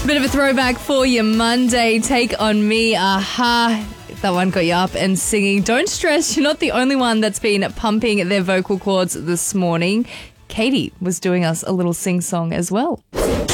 Bit of a throwback for your Monday. Take On Me, Aha. That one got you up and singing. Don't stress, you're not the only one that's been pumping their vocal cords this morning. Katie was doing us a little sing-song as well.